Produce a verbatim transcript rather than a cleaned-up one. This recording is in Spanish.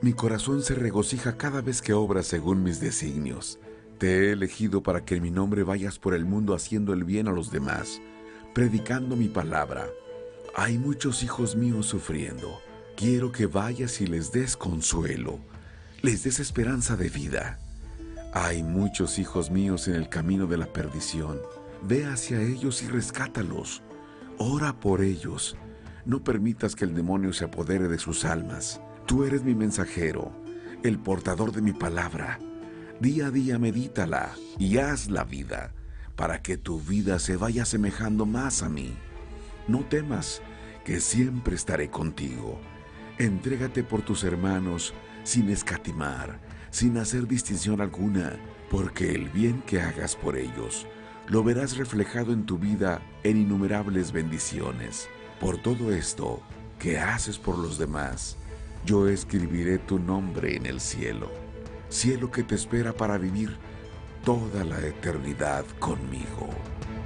Mi corazón se regocija cada vez que obras según mis designios. Te he elegido para que en mi nombre vayas por el mundo haciendo el bien a los demás, predicando mi palabra. Hay muchos hijos míos sufriendo. Quiero que vayas y les des consuelo, les des esperanza de vida. Hay muchos hijos míos en el camino de la perdición. Ve hacia ellos y rescátalos. Ora por ellos. No permitas que el demonio se apodere de sus almas. Tú eres mi mensajero, el portador de mi palabra. Día a día medítala y haz la vida, para que tu vida se vaya asemejando más a mí. No temas, que siempre estaré contigo. Entrégate por tus hermanos sin escatimar, sin hacer distinción alguna, porque el bien que hagas por ellos lo verás reflejado en tu vida en innumerables bendiciones. Por todo esto que haces por los demás, yo escribiré tu nombre en el cielo, cielo que te espera para vivir toda la eternidad conmigo.